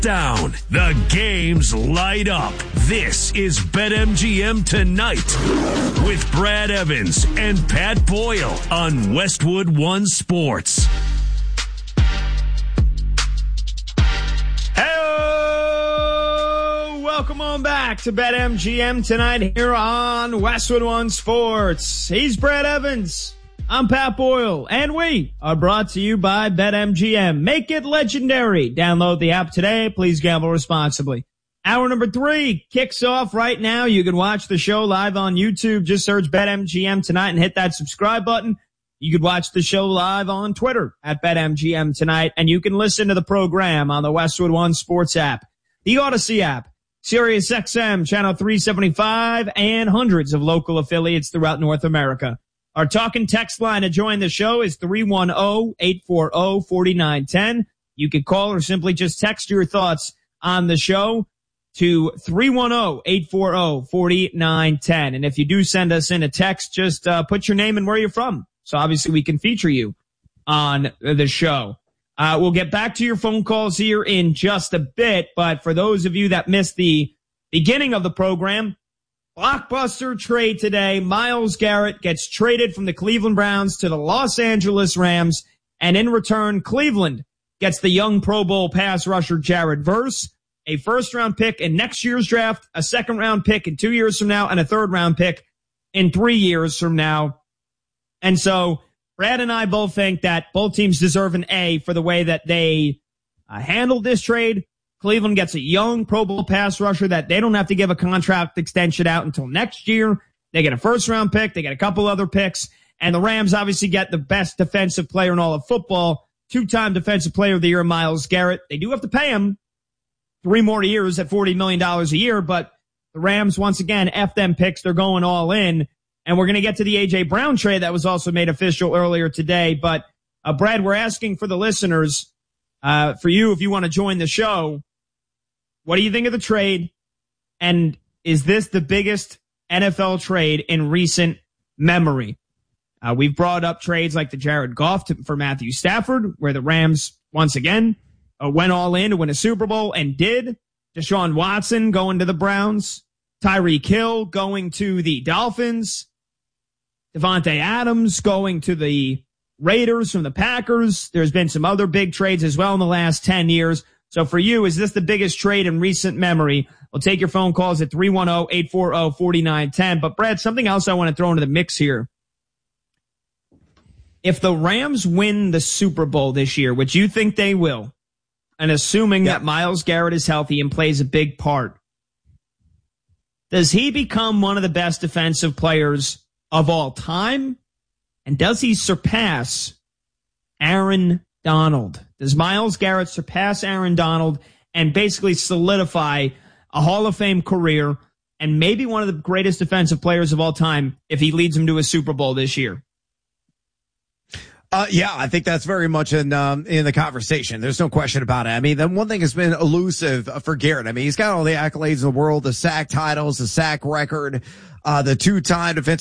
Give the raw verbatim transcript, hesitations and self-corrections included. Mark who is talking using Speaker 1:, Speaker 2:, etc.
Speaker 1: Down. The games light up. This is BetMGM Tonight with Brad Evans and Pat Boyle on Westwood One Sports.
Speaker 2: Hey, welcome on back to BetMGM Tonight here on Westwood One Sports. He's Brad Evans. I'm Pat Boyle, and we are brought to you by BetMGM. Make it legendary. Download the app today. Please gamble responsibly. Hour number three kicks off right now. You can watch the show live on YouTube. Just search BetMGM Tonight and hit that subscribe button. You can watch the show live on Twitter at BetMGM Tonight, and you can listen to the program on the Westwood One Sports app, the Odyssey app, Sirius X M, Channel three seventy-five, and hundreds of local affiliates throughout North America. Our talking text line to join the show is three one zero, eight four zero, four nine one zero. You can call or simply just text your thoughts on the show to three one zero, eight four zero, four nine one zero. And if you do send us in a text, just uh, put your name and where you're from. So obviously we can feature you on the show. Uh, we'll get back to your phone calls here in just a bit. But for those of you that missed the beginning of the program, blockbuster trade today. Myles Garrett gets traded from the Cleveland Browns to the Los Angeles Rams. And in return, Cleveland gets the young Pro Bowl pass rusher Jared Verse, a first-round pick in next year's draft, a second-round pick in two years from now, and a third-round pick in three years from now. And so Brad and I both think that both teams deserve an A for the way that they uh, handled this trade. Cleveland gets a young Pro Bowl pass rusher that they don't have to give a contract extension out until next year. They get a first-round pick. They get a couple other picks. And the Rams obviously get the best defensive player in all of football, two-time Defensive Player of the Year, Myles Garrett. They do have to pay him three more years at forty million dollars a year, but the Rams, once again, F them picks. They're going all in. And we're going to get to the A J. Brown trade that was also made official earlier today. But, uh, Brad, we're asking for the listeners, uh, for you, if you want to join the show, what do you think of the trade? And is this the biggest N F L trade in recent memory? Uh, we've brought up trades like the Jared Goff to, for Matthew Stafford, where the Rams, once again, uh, went all in to win a Super Bowl and did. Deshaun Watson going to the Browns. Tyreek Hill going to the Dolphins. Devontae Adams going to the Raiders from the Packers. There's been some other big trades as well in the last ten years. So for you, is this the biggest trade in recent memory? We'll take your phone calls at three one zero, eight four zero, four nine one zero. But, Brad, something else I want to throw into the mix here. If the Rams win the Super Bowl this year, which you think they will, and assuming yeah. that Myles Garrett is healthy and plays a big part, does he become one of the best defensive players of all time? And does he surpass Aaron Donald? Does Myles Garrett surpass Aaron Donald and basically solidify a Hall of Fame career and maybe one of the greatest defensive players of all time if he leads him to a Super Bowl this year?
Speaker 3: Uh, yeah, I think that's very much in, um, in the conversation. There's no question about it. I mean, the one thing has been elusive for Garrett. I mean, he's got all the accolades in the world, the sack titles, the sack record, uh, the two-time defensive